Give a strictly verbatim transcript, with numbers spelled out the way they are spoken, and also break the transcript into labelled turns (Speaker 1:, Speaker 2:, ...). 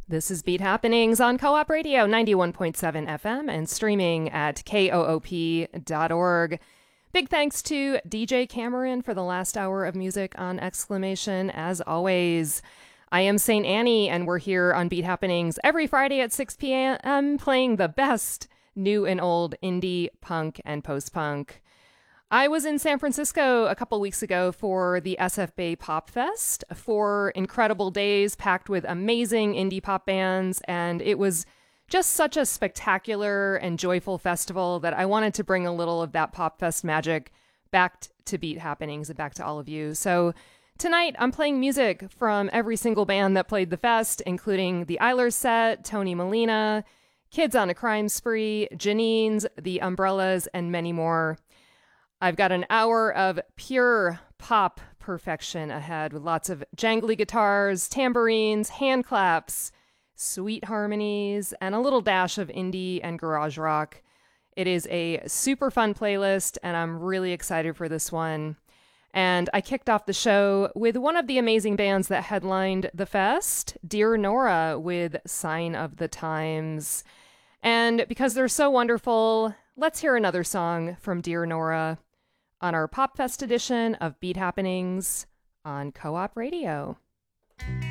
Speaker 1: This is Beat Happenings on Co-op Radio ninety-one point seven F M and streaming at koop dot org. Big thanks to D J Cameron for the last hour of music on Exclamation, as always. I am Saint Annie, and we're here on Beat Happenings every Friday at six p.m. playing the best new and old indie, punk, and post-punk. I was in San Francisco a couple weeks ago for the S F Bay Pop Fest, four incredible days packed with amazing indie pop bands, and it was just such a spectacular and joyful festival that I wanted to bring a little of that Pop Fest magic back to Beat Happenings and back to all of you. So tonight I'm playing music from every single band that played the fest, including the Eilers Set, Tony Molina, Kids on a Crime Spree, Janine's, The Umbrellas, and many more. I've got an hour of pure pop perfection ahead with lots of jangly guitars, tambourines, hand claps, sweet harmonies, and a little dash of indie and garage rock. It is a super fun playlist, and I'm really excited for this one. And I kicked off the show with one of the amazing bands that headlined the fest, Dear Nora, with Sign of the Times. And because they're so wonderful, let's hear another song from Dear Nora on our Pop Fest edition of Beat Happenings on Co-op Radio.